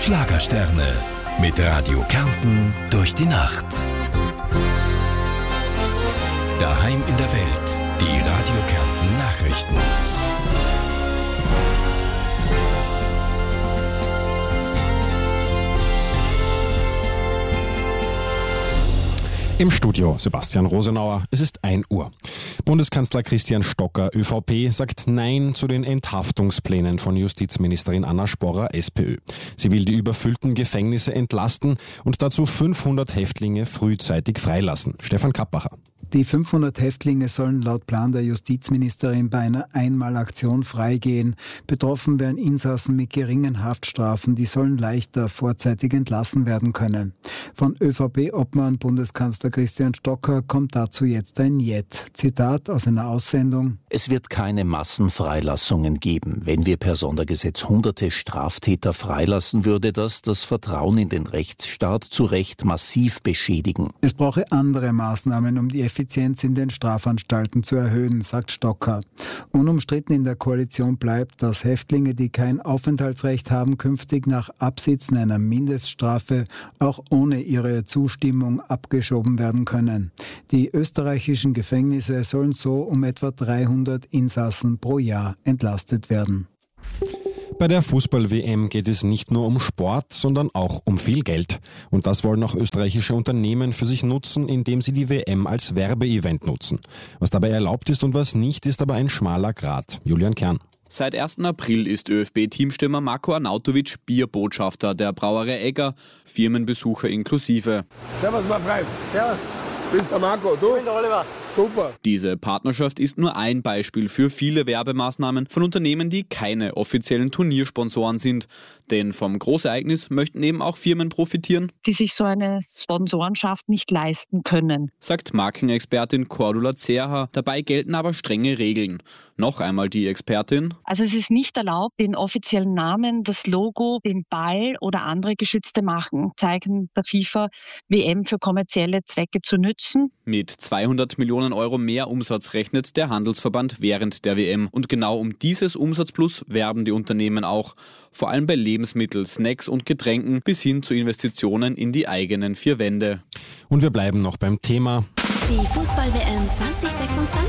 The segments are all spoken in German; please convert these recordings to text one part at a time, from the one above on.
Schlagersterne mit Radio Kärnten durch die Nacht. Daheim in der Welt, die Radio Kärnten Nachrichten. Im Studio Sebastian Rosenauer. Es ist 1 Uhr. Bundeskanzler Christian Stocker, ÖVP, sagt Nein zu den Enthaftungsplänen von Justizministerin Anna Sporrer, SPÖ. Sie will die überfüllten Gefängnisse entlasten und dazu 500 Häftlinge frühzeitig freilassen. Stefan Kappacher. Die 500 Häftlinge sollen laut Plan der Justizministerin bei einer Einmalaktion freigehen. Betroffen wären Insassen mit geringen Haftstrafen, die sollen leichter vorzeitig entlassen werden können. Von ÖVP-Obmann Bundeskanzler Christian Stocker kommt dazu jetzt ein Jet. Zitat aus einer Aussendung: Es wird keine Massenfreilassungen geben. Wenn wir per Sondergesetz hunderte Straftäter freilassen, würde das Vertrauen in den Rechtsstaat zu Recht massiv beschädigen. Es brauche andere Maßnahmen, um die Effizienz in den Strafanstalten zu erhöhen, sagt Stocker. Unumstritten in der Koalition bleibt, dass Häftlinge, die kein Aufenthaltsrecht haben, künftig nach Absitzen einer Mindeststrafe auch ohne ihre Zustimmung abgeschoben werden können. Die österreichischen Gefängnisse sollen so um etwa 300 Insassen pro Jahr entlastet werden. Bei der Fußball-WM geht es nicht nur um Sport, sondern auch um viel Geld. Und das wollen auch österreichische Unternehmen für sich nutzen, indem sie die WM als Werbeevent nutzen. Was dabei erlaubt ist und was nicht, ist aber ein schmaler Grat. Julian Kern. Seit 1. April ist ÖFB-Teamstürmer Marko Arnautovic Bierbotschafter der Brauerei Egger, Firmenbesucher inklusive. Servus, mein Freund. Servus. Bist der Marco, du? Ich bin der Oliver. Super. Diese Partnerschaft ist nur ein Beispiel für viele Werbemaßnahmen von Unternehmen, die keine offiziellen Turniersponsoren sind. Denn vom Großereignis möchten eben auch Firmen profitieren, die sich so eine Sponsorenschaft nicht leisten können, sagt Markenexpertin Cordula Zerha. Dabei gelten aber strenge Regeln. Noch einmal die Expertin. Also es ist nicht erlaubt, den offiziellen Namen, das Logo, den Ball oder andere geschützte Markenzeichen der FIFA WM für kommerzielle Zwecke zu nützen. Mit 200 Millionen Euro mehr Umsatz rechnet der Handelsverband während der WM. Und genau um dieses Umsatzplus werben die Unternehmen auch. Vor allem bei Lebensmitteln, Snacks und Getränken bis hin zu Investitionen in die eigenen 4 Wände. Und wir bleiben noch beim Thema. Die Fußball-WM 2026.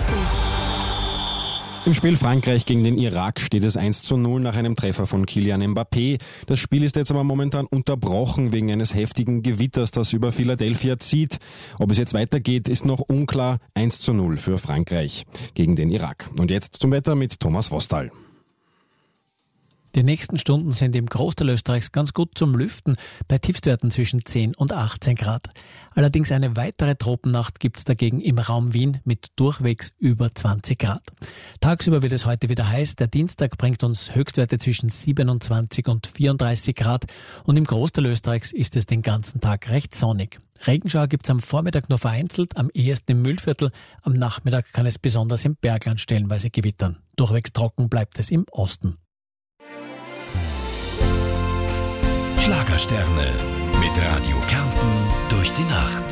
Im Spiel Frankreich gegen den Irak steht es 1:0 nach einem Treffer von Kylian Mbappé. Das Spiel ist jetzt aber momentan unterbrochen wegen eines heftigen Gewitters, das über Philadelphia zieht. Ob es jetzt weitergeht, ist noch unklar. 1:0 für Frankreich gegen den Irak. Und jetzt zum Wetter mit Thomas Wostal. Die nächsten Stunden sind im Großteil Österreichs ganz gut zum Lüften, bei Tiefstwerten zwischen 10 und 18 Grad. Allerdings eine weitere Tropennacht gibt's dagegen im Raum Wien mit durchwegs über 20 Grad. Tagsüber wird es heute wieder heiß. Der Dienstag bringt uns Höchstwerte zwischen 27 und 34 Grad und im Großteil Österreichs ist es den ganzen Tag recht sonnig. Regenschauer gibt's am Vormittag nur vereinzelt, am ehesten im Mühlviertel. Am Nachmittag kann es besonders im Bergland stellenweise gewittern. Durchwegs trocken bleibt es im Osten. Schlagersterne mit Radio Kärnten durch die Nacht.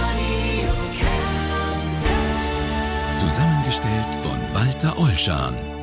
Radio Kärnten. Zusammengestellt von Walter Olschan.